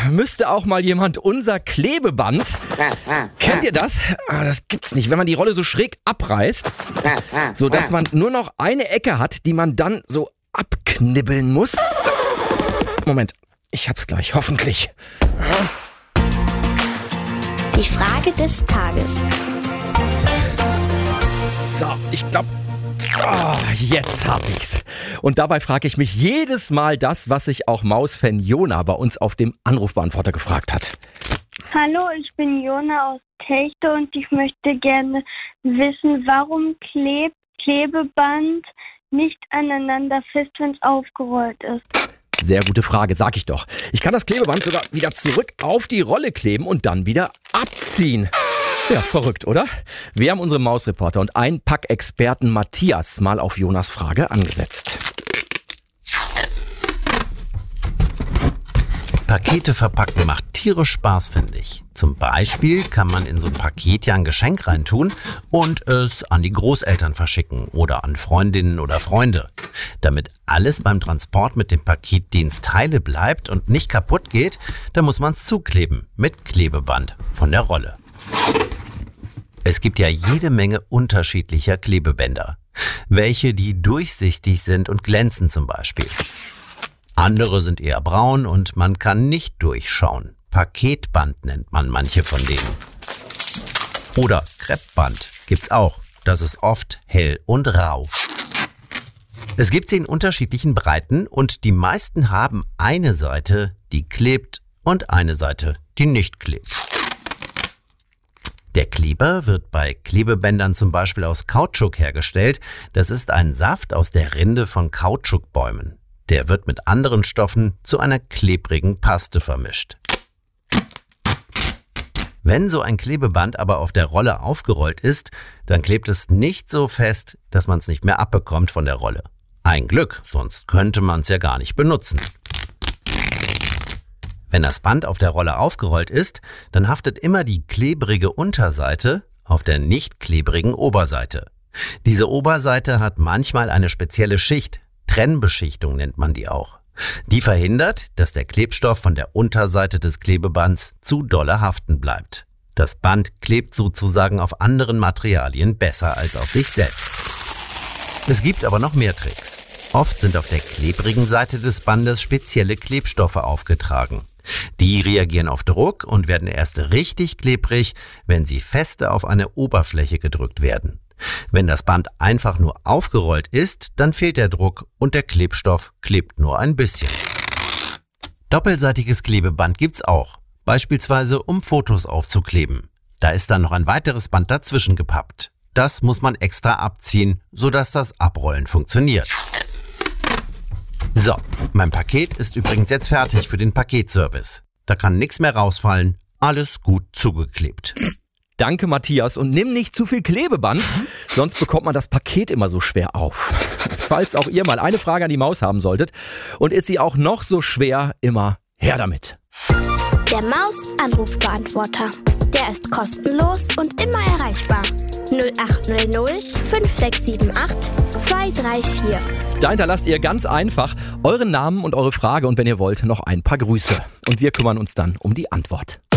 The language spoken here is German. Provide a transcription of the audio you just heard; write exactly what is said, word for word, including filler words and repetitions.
müsste auch mal jemand unser Klebeband, kennt ihr das? Ah, das gibt's nicht, wenn man die Rolle so schräg abreißt, sodass man nur noch eine Ecke hat, die man dann so abknibbeln muss. Moment, ich hab's gleich, hoffentlich. Die Frage des Tages. So, ich glaube, oh, jetzt hab ich's. Und dabei frage ich mich jedes Mal das, was sich auch Mausfan Jona bei uns auf dem Anrufbeantworter gefragt hat. Hallo, ich bin Jona aus Techte und ich möchte gerne wissen, warum klebt Klebeband nicht aneinander fest, wenn es aufgerollt ist. Sehr gute Frage, sag ich doch. Ich kann das Klebeband sogar wieder zurück auf die Rolle kleben und dann wieder abziehen. Ja, verrückt, oder? Wir haben unsere Mausreporter und Einpackexperten Matthias mal auf Jonas Frage angesetzt. Pakete verpacken macht tierisch Spaß, finde ich. Zum Beispiel kann man in so ein Paket ja ein Geschenk reintun und es an die Großeltern verschicken oder an Freundinnen oder Freunde. Damit alles beim Transport mit dem Paketdienst heile bleibt und nicht kaputt geht, da muss man es zukleben mit Klebeband von der Rolle. Es gibt ja jede Menge unterschiedlicher Klebebänder. Welche, die durchsichtig sind und glänzen zum Beispiel. Andere sind eher braun und man kann nicht durchschauen. Paketband nennt man manche von denen. Oder Kreppband gibt's auch. Das ist oft hell und rau. Es gibt sie in unterschiedlichen Breiten und die meisten haben eine Seite, die klebt und eine Seite, die nicht klebt. Der Kleber wird bei Klebebändern zum Beispiel aus Kautschuk hergestellt. Das ist ein Saft aus der Rinde von Kautschukbäumen. Der wird mit anderen Stoffen zu einer klebrigen Paste vermischt. Wenn so ein Klebeband aber auf der Rolle aufgerollt ist, dann klebt es nicht so fest, dass man es nicht mehr abbekommt von der Rolle. Ein Glück, sonst könnte man es ja gar nicht benutzen. Wenn das Band auf der Rolle aufgerollt ist, dann haftet immer die klebrige Unterseite auf der nicht klebrigen Oberseite. Diese Oberseite hat manchmal eine spezielle Schicht, Trennbeschichtung nennt man die auch. Die verhindert, dass der Klebstoff von der Unterseite des Klebebands zu dolle haften bleibt. Das Band klebt sozusagen auf anderen Materialien besser als auf sich selbst. Es gibt aber noch mehr Tricks. Oft sind auf der klebrigen Seite des Bandes spezielle Klebstoffe aufgetragen. Die reagieren auf Druck und werden erst richtig klebrig, wenn sie feste auf eine Oberfläche gedrückt werden. Wenn das Band einfach nur aufgerollt ist, dann fehlt der Druck und der Klebstoff klebt nur ein bisschen. Doppelseitiges Klebeband gibt's auch, beispielsweise um Fotos aufzukleben. Da ist dann noch ein weiteres Band dazwischen gepappt. Das muss man extra abziehen, sodass das Abrollen funktioniert. So, mein Paket ist übrigens jetzt fertig für den Paketservice. Da kann nichts mehr rausfallen, alles gut zugeklebt. Danke, Matthias. Und nimm nicht zu viel Klebeband, sonst bekommt man das Paket immer so schwer auf. Falls auch ihr mal eine Frage an die Maus haben solltet und ist sie auch noch so schwer, immer her damit. Der Maus-Anrufbeantworter. Der ist kostenlos und immer erreichbar. null acht null null fünf sechs sieben acht zwei drei vier. Da hinterlasst ihr ganz einfach euren Namen und eure Frage und wenn ihr wollt, noch ein paar Grüße. Und wir kümmern uns dann um die Antwort.